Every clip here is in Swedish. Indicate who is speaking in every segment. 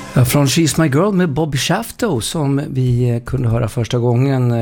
Speaker 1: Från She's My Girl med Bobby Shafto som vi kunde höra första gången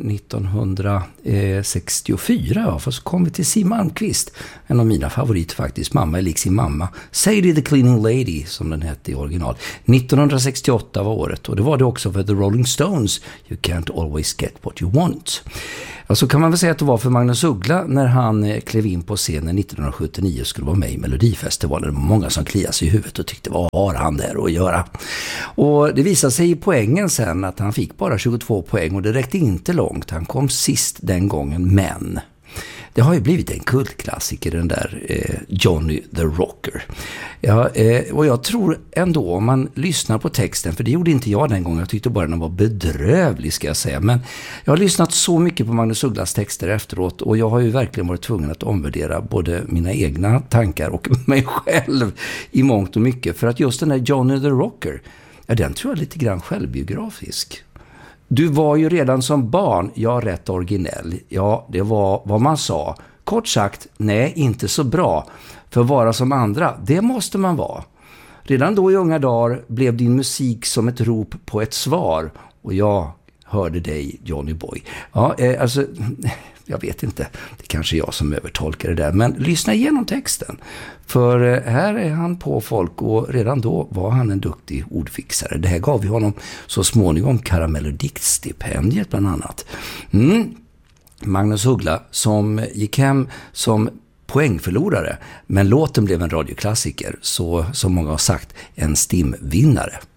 Speaker 1: 1964. För så kom vi till Siw Malmkvist, en av mina favoriter faktiskt. Mamma är lik sin mamma. Sadie the Cleaning Lady som den hette i original. 1968 var året och det var det också för The Rolling Stones. You can't always get what you want. Ja, så kan man väl säga att det var för Magnus Uggla när han klev in på scenen 1979 och skulle vara med i Melodifestivalen. Det var många som kliade sig i huvudet och tyckte, vad har han där att göra? Och det visade sig i poängen sen att han fick bara 22 poäng och det räckte inte långt. Han kom sist den gången, men det har ju blivit en kultklassiker, den där Johnny the Rocker. Ja, och jag tror ändå om man lyssnar på texten, för det gjorde inte jag den gången, jag tyckte bara den var bedrövlig ska jag säga, men jag har lyssnat så mycket på Magnus Ugglas texter efteråt och jag har ju verkligen varit tvungen att omvärdera både mina egna tankar och mig själv i mångt och mycket, för att just den där Johnny the Rocker, ja, den tror jag är lite grann självbiografisk. Du var ju redan som barn, rätt originell. Ja, det var vad man sa. Kort sagt, nej, inte så bra. För att vara som andra, det måste man vara. Redan då i unga dagar blev din musik som ett rop på ett svar. Och jag hörde dig, Johnny Boy. Ja, alltså, jag vet inte. Det är kanske jag som övertolkar det där. Men lyssna igenom texten. För här är han på folk och redan då var han en duktig ordfixare. Det här gav vi honom så småningom Karamell och diktstipendiet bland annat. Magnus Uggla som gick hem som poängförlorare. Men låten blev en radioklassiker. Så som många har sagt, en stimvinnare.